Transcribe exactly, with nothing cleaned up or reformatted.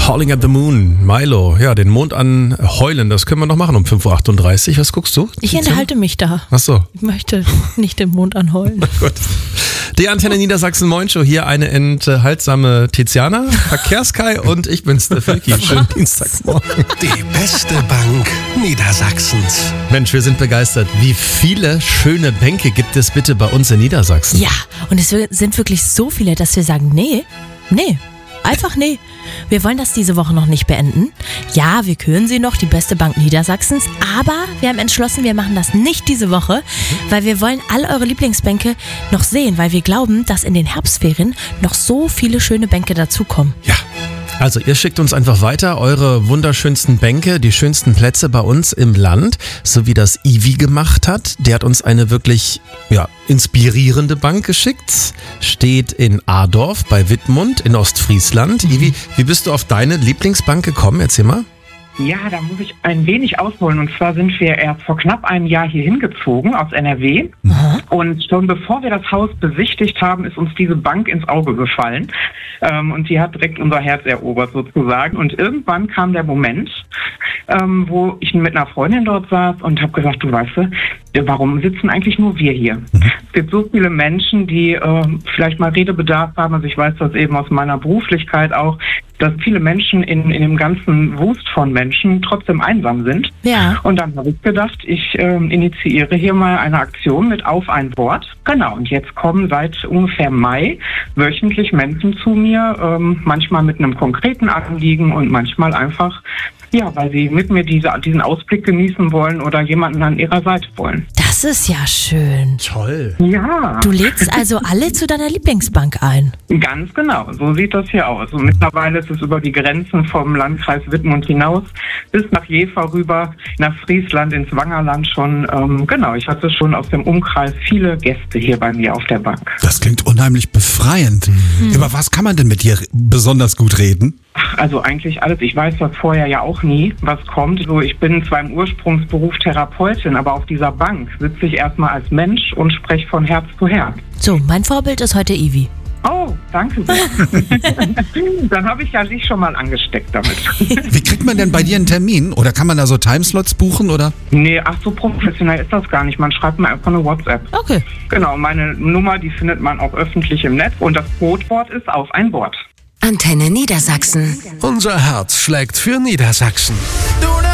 Howling at the Moon, Milo. Ja, den Mond anheulen, das können wir noch machen um fünf Uhr achtunddreißig. Was guckst du? Ich enthalte mich da. Ach so. Ich möchte nicht den Mond anheulen. Gut. Die Antenne Niedersachsen Moin Show. Hier eine enthaltsame Tiziana, Verkehrskai und ich bin's, der Filki. Schönen Dienstagmorgen. Die beste Bank Niedersachsens. Mensch, wir sind begeistert. Wie viele schöne Bänke gibt es bitte bei uns in Niedersachsen? Ja, und es sind wirklich so viele, dass wir sagen, nee, nee. Einfach nee. Wir wollen das diese Woche noch nicht beenden. Ja, wir küren sie noch, die beste Bank Niedersachsens. Aber wir haben entschlossen, wir machen das nicht diese Woche, weil wir wollen all eure Lieblingsbänke noch sehen, weil wir glauben, dass in den Herbstferien noch so viele schöne Bänke dazukommen. Ja. Also ihr schickt uns einfach weiter eure wunderschönsten Bänke, die schönsten Plätze bei uns im Land, so wie das Ivi gemacht hat. Der hat uns eine wirklich ja, inspirierende Bank geschickt, steht in Adorf bei Wittmund in Ostfriesland. Mhm. Ivi, wie bist du auf deine Lieblingsbank gekommen? Erzähl mal. Ja, da muss ich ein wenig ausholen. Und zwar sind wir erst vor knapp einem Jahr hier hingezogen aus N R W. Mhm. Und schon bevor wir das Haus besichtigt haben, ist uns diese Bank ins Auge gefallen. Ähm, und die hat direkt unser Herz erobert sozusagen. Und irgendwann kam der Moment, ähm, wo ich mit einer Freundin dort saß und habe gesagt, du weißt du, warum sitzen eigentlich nur wir hier? Mhm. Es gibt so viele Menschen, die äh, vielleicht mal Redebedarf haben. Also ich weiß das eben aus meiner Beruflichkeit auch, dass viele Menschen in, in dem ganzen Wust von Menschen trotzdem einsam sind. Ja. Und dann habe ich gedacht, ich äh, initiiere hier mal eine Aktion mit Auf ein Wort. Genau, und jetzt kommen seit ungefähr Mai wöchentlich Menschen zu mir, ähm, manchmal mit einem konkreten Anliegen und manchmal einfach, ja, weil sie mit mir diese, diesen Ausblick genießen wollen oder jemanden an ihrer Seite wollen. Das ist ja schön. Toll. Ja. Du lädst also alle zu deiner Lieblingsbank ein. Ganz genau, so sieht das hier aus. Und mittlerweile ist es über die Grenzen vom Landkreis Wittmund hinaus bis nach Jever rüber, nach Friesland, ins Wangerland schon. Ähm, genau, ich hatte schon aus dem Umkreis viele Gäste hier bei mir auf der Bank. Das klingt unheimlich befreiend. Mhm. Über was kann man denn mit dir besonders gut reden? Ach, also eigentlich alles. Ich weiß das vorher ja auch nie, was kommt. So, ich bin zwar im Ursprungsberuf Therapeutin, aber auf dieser Bank sitze ich erstmal als Mensch und spreche von Herz zu Herz. So, mein Vorbild ist heute Ivi. Oh, danke sehr. Dann habe ich ja dich schon mal angesteckt damit. Wie kriegt man denn bei dir einen Termin? Oder kann man da so Timeslots buchen, oder? Nee, ach so professionell ist das gar nicht. Man schreibt mir einfach eine WhatsApp. Okay. Genau, meine Nummer, die findet man auch öffentlich im Netz. Und das Codewort ist Auf ein Wort. Antenne Niedersachsen. Unser Herz schlägt für Niedersachsen.